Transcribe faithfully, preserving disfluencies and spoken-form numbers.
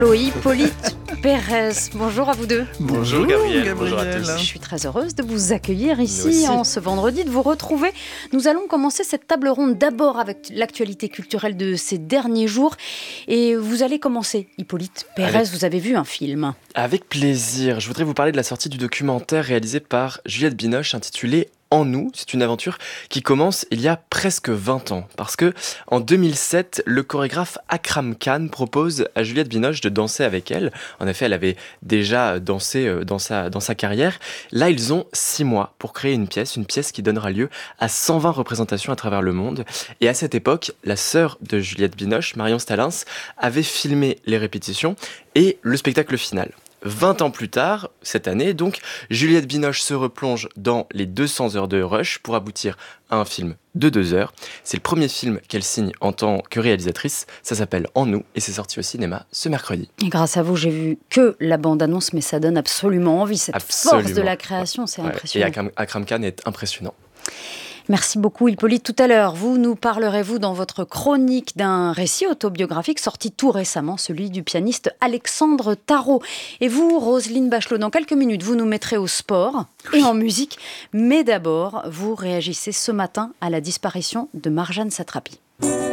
Hippolyte Pérez, bonjour à vous deux. Bonjour Gabriel, bonjour à tous. Je suis très heureuse de vous accueillir ici en ce vendredi, de vous retrouver. Nous allons commencer cette table ronde d'abord avec l'actualité culturelle de ces derniers jours. Et vous allez commencer, Hippolyte Pérez, avec... vous avez vu un film. Avec plaisir, je voudrais vous parler de la sortie du documentaire réalisé par Juliette Binoche intitulé En nous. C'est une aventure qui commence il y a presque vingt ans. Parce que en deux mille sept, le chorégraphe Akram Khan propose à Juliette Binoche de danser avec elle. En effet, elle avait déjà dansé dans sa, dans sa carrière. Là, ils ont six mois pour créer une pièce, une pièce qui donnera lieu à cent vingt représentations à travers le monde. Et à cette époque, la sœur de Juliette Binoche, Marion Stallins, avait filmé les répétitions et le spectacle final. vingt ans plus tard, cette année, donc, Juliette Binoche se replonge dans les deux cents heures de Rush pour aboutir à un film de deux heures. C'est le premier film qu'elle signe en tant que réalisatrice. Ça s'appelle En nous et c'est sorti au cinéma ce mercredi. Et grâce à vous, j'ai vu que la bande-annonce, mais ça donne absolument envie. Cette absolument. force de la création, c'est ouais. impressionnant. Et Akram, Akram Khan est impressionnant. Merci beaucoup Hippolyte. Tout à l'heure, vous nous parlerez-vous dans votre chronique d'un récit autobiographique sorti tout récemment, celui du pianiste Alexandre Tarot. Et vous, Roselyne Bachelot, dans quelques minutes, vous nous mettrez au sport et en musique. Mais d'abord, vous réagissez ce matin à la disparition de Marjane Satrapi.